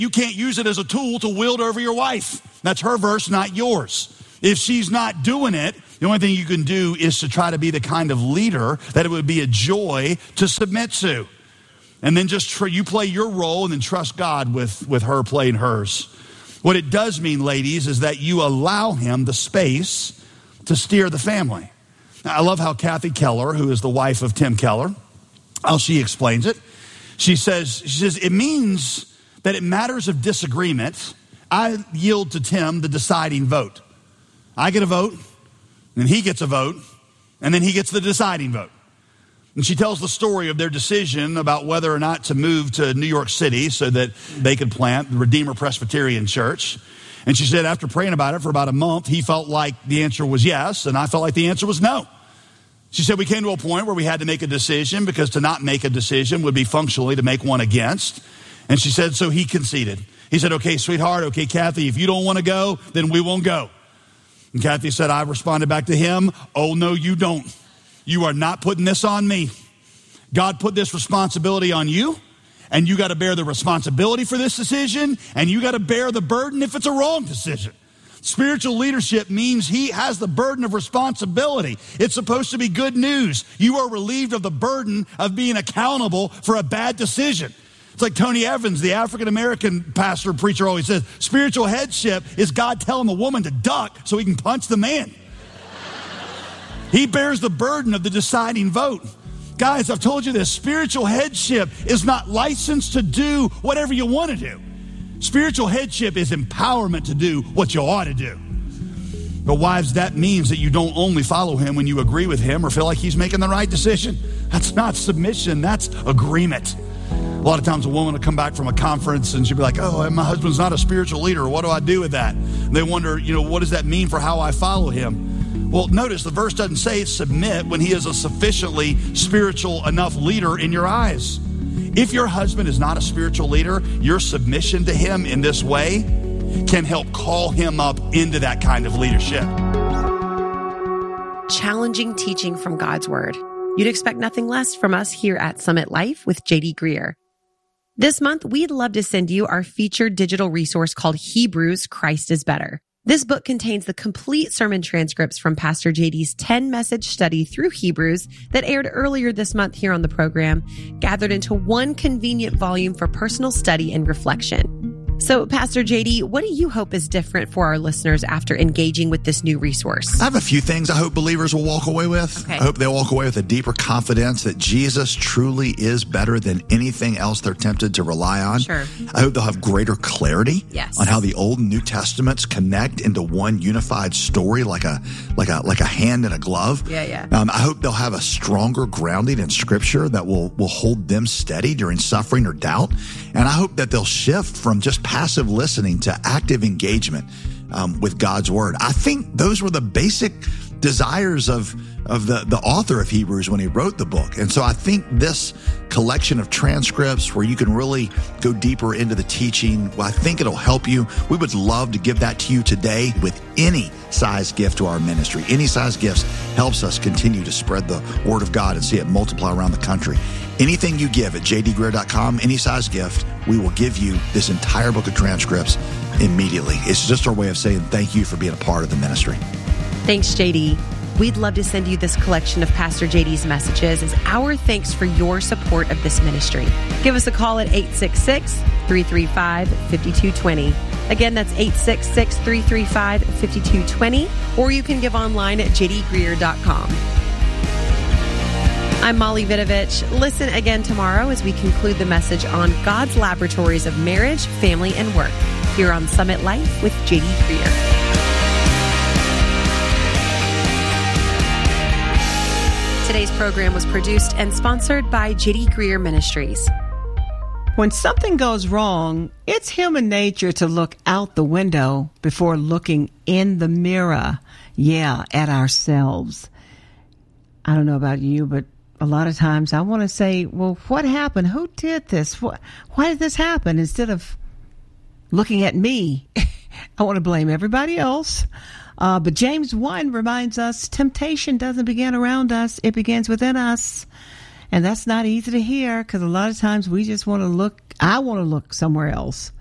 You can't use it as a tool to wield over your wife. That's her verse, not yours. If she's not doing it, the only thing you can do is to try to be the kind of leader that it would be a joy to submit to. And then just you play your role and then trust God with her playing hers. What it does mean, ladies, is that you allow him the space to steer the family. Now, I love how Kathy Keller, who is the wife of Tim Keller, how she explains it. She says, it means that in matters of disagreement, I yield to Tim the deciding vote. I get a vote, and he gets a vote, and then he gets the deciding vote. And she tells the story of their decision about whether or not to move to New York City so that they could plant the Redeemer Presbyterian Church. And she said after praying about it for about a month, he felt like the answer was yes, and I felt like the answer was no. She said we came to a point where we had to make a decision because to not make a decision would be functionally to make one against. And she said, so he conceded. He said, okay, sweetheart, okay, Kathy, if you don't want to go, then we won't go. And Kathy said, I responded back to him, oh, no, you don't. You are not putting this on me. God put this responsibility on you, and you got to bear the responsibility for this decision, and you got to bear the burden if it's a wrong decision. Spiritual leadership means he has the burden of responsibility. It's supposed to be good news. You are relieved of the burden of being accountable for a bad decision. It's like Tony Evans, the African-American pastor, preacher, always says, spiritual headship is God telling the woman to duck so he can punch the man. He bears the burden of the deciding vote. Guys, I've told you this, spiritual headship is not licensed to do whatever you want to do. Spiritual headship is empowerment to do what you ought to do. But wives, that means that you don't only follow him when you agree with him or feel like he's making the right decision. That's not submission, that's agreement. A lot of times a woman will come back from a conference and she'll be like, oh, my husband's not a spiritual leader. What do I do with that? And they wonder, what does that mean for how I follow him? Well, notice the verse doesn't say submit when he is a sufficiently spiritual enough leader in your eyes. If your husband is not a spiritual leader, your submission to him in this way can help call him up into that kind of leadership. Challenging teaching from God's Word. You'd expect nothing less from us here at Summit Life with J.D. Greear. This month, we'd love to send you our featured digital resource called Hebrews, Christ is Better. This book contains the complete sermon transcripts from Pastor JD's 10-message study through Hebrews that aired earlier this month here on the program, gathered into one convenient volume for personal study and reflection. So, Pastor JD, what do you hope is different for our listeners after engaging with this new resource? I have a few things I hope believers will walk away with. Okay. I hope they'll walk away with a deeper confidence that Jesus truly is better than anything else they're tempted to rely on. Sure. I hope they'll have greater clarity on how the Old and New Testaments connect into one unified story, like a hand in a glove. Yeah. I hope they'll have a stronger grounding in Scripture that will hold them steady during suffering or doubt. And I hope that they'll shift from just passive listening to active engagement with God's Word. I think those were the basic desires of the author of Hebrews when he wrote the book. And so I think this collection of transcripts where you can really go deeper into the teaching, well, I think it'll help you. We would love to give that to you today with any size gift to our ministry. Any size gifts helps us continue to spread the Word of God and see it multiply around the country. Anything you give at jdgreear.com, any size gift, we will give you this entire book of transcripts immediately. It's just our way of saying thank you for being a part of the ministry. Thanks, JD. We'd love to send you this collection of Pastor JD's messages as our thanks for your support of this ministry. Give us a call at 866-335-5220. Again, that's 866-335-5220, or you can give online at jdgreear.com. I'm Molly Vidovich. Listen again tomorrow as we conclude the message on God's laboratories of marriage, family, and work here on Summit Life with J.D. Greear. Today's program was produced and sponsored by J.D. Greear Ministries. When something goes wrong, it's human nature to look out the window before looking in the mirror, at ourselves. I don't know about you, but a lot of times I want to say, well, what happened? Who did this? Why did this happen? Instead of looking at me, I want to blame everybody else. But James 1 reminds us temptation doesn't begin around us. It begins within us. And that's not easy to hear because a lot of times we just want to look, I want to look somewhere else.